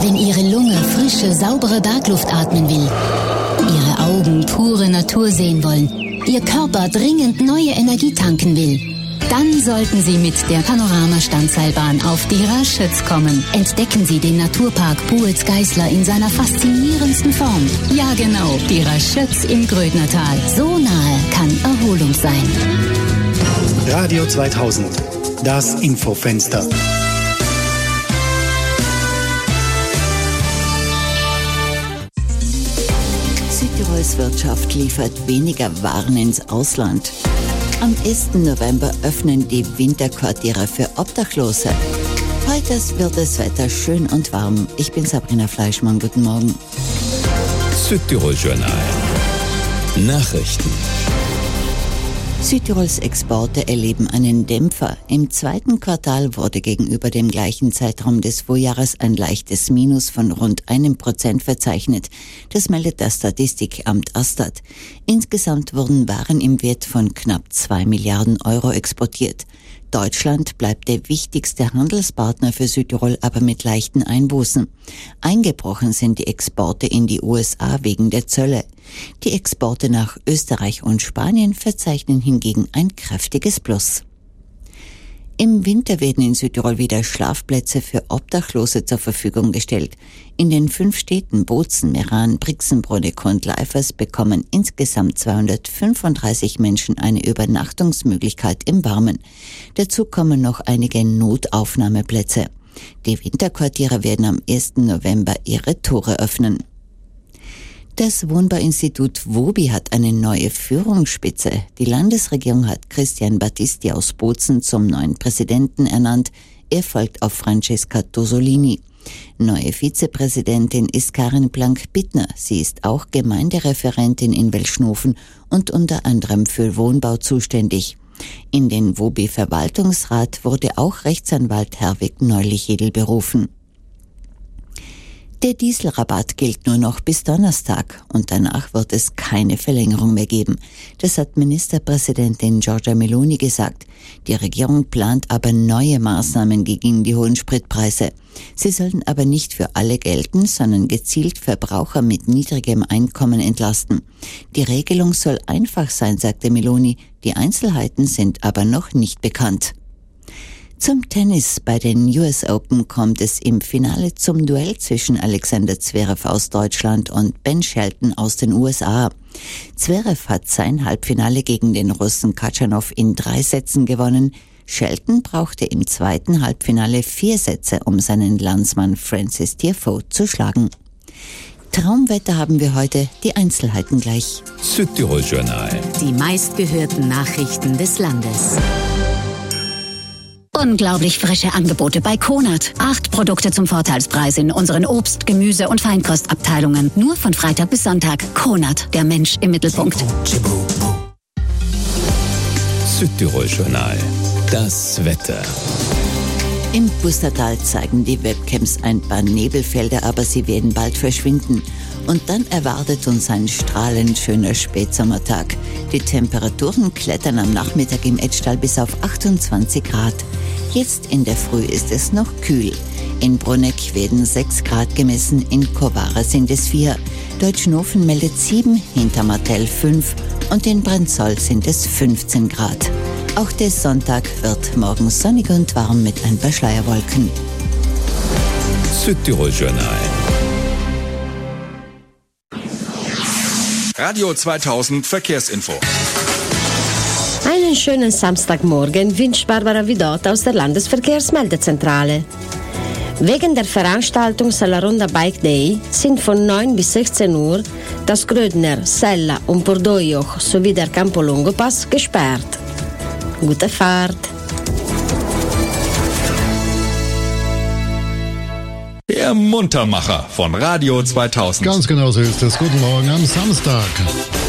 Wenn Ihre Lunge frische, saubere Bergluft atmen will, Ihre Augen pure Natur sehen wollen, Ihr Körper dringend neue Energie tanken will, dann sollten Sie mit der Panorama-Standseilbahn auf die Raschütz kommen. Entdecken Sie den Naturpark Buetz-Geisler in seiner faszinierendsten Form. Ja genau, die Raschütz im Grödnertal. So nahe kann Erholung sein. Radio 2000, das Infofenster. Südtirols Wirtschaft liefert weniger Waren ins Ausland. Am 1. November öffnen die Winterquartiere für Obdachlose. Heute wird das Wetter schön und warm. Ich bin Sabrina Fleischmann. Guten Morgen. Südtirol Journal. Nachrichten. Südtirols Exporte erleben einen Dämpfer. Im zweiten Quartal wurde gegenüber dem gleichen Zeitraum des Vorjahres ein leichtes Minus von rund 1% verzeichnet. Das meldet das Statistikamt Astat. Insgesamt wurden Waren im Wert von knapp 2 Milliarden Euro exportiert. Deutschland bleibt der wichtigste Handelspartner für Südtirol, aber mit leichten Einbußen. Eingebrochen sind die Exporte in die USA wegen der Zölle. Die Exporte nach Österreich und Spanien verzeichnen hingegen ein kräftiges Plus. Im Winter werden in Südtirol wieder Schlafplätze für Obdachlose zur Verfügung gestellt. In den 5 Städten Bozen, Meran, Brixen, Bruneck und Leifers bekommen insgesamt 235 Menschen eine Übernachtungsmöglichkeit im Warmen. Dazu kommen noch einige Notaufnahmeplätze. Die Winterquartiere werden am 1. November ihre Tore öffnen. Das Wohnbauinstitut WOBI hat eine neue Führungsspitze. Die Landesregierung hat Christian Battisti aus Bozen zum neuen Präsidenten ernannt. Er folgt auf Francesca Tosolini. Neue Vizepräsidentin ist Karin Blank-Bittner. Sie ist auch Gemeindereferentin in Welschnofen und unter anderem für Wohnbau zuständig. In den WOBI-Verwaltungsrat wurde auch Rechtsanwalt Herwig Neulich-Jedel berufen. Der Dieselrabatt gilt nur noch bis Donnerstag und danach wird es keine Verlängerung mehr geben. Das hat Ministerpräsidentin Giorgia Meloni gesagt. Die Regierung plant aber neue Maßnahmen gegen die hohen Spritpreise. Sie sollen aber nicht für alle gelten, sondern gezielt Verbraucher mit niedrigem Einkommen entlasten. Die Regelung soll einfach sein, sagte Meloni. Die Einzelheiten sind aber noch nicht bekannt. Zum Tennis. Bei den US Open kommt es im Finale zum Duell zwischen Alexander Zverev aus Deutschland und Ben Shelton aus den USA. Zverev hat sein Halbfinale gegen den Russen Khachanov in 3 Sätzen gewonnen. Shelton brauchte im zweiten Halbfinale 4 Sätze, um seinen Landsmann Francis Tiafoe zu schlagen. Traumwetter haben wir heute, die Einzelheiten gleich. Südtirol Journal. Die meistgehörten Nachrichten des Landes. Unglaublich frische Angebote bei Konert. 8 Produkte zum Vorteilspreis in unseren Obst-, Gemüse- und Feinkostabteilungen. Nur von Freitag bis Sonntag. Konert, der Mensch im Mittelpunkt. Südtirol Journal. Das Wetter. Im Pustertal zeigen die Webcams ein paar Nebelfelder, aber sie werden bald verschwinden. Und dann erwartet uns ein strahlend schöner Spätsommertag. Die Temperaturen klettern am Nachmittag im Etschtal bis auf 28 Grad. Jetzt in der Früh ist es noch kühl. In Bruneck werden 6 Grad gemessen, in Koware sind es 4. Deutschnofen meldet 7, Hintermartell 5 und in Brenzol sind es 15 Grad. Auch der Sonntag wird morgen sonnig und warm mit ein paar Schleierwolken. Südtirol Journal. Radio 2000 Verkehrsinfo. Einen schönen Samstagmorgen wünscht Barbara Vidot aus der Landesverkehrsmeldezentrale. Wegen der Veranstaltung Salarunda Bike Day sind von 9 bis 16 Uhr das Grödner, Sella und Bordeaux-Joch sowie der Campo-Longo-Pass gesperrt. Gute Fahrt! Der Muntermacher von Radio 2000. Ganz genau so ist es. Guten Morgen am Samstag.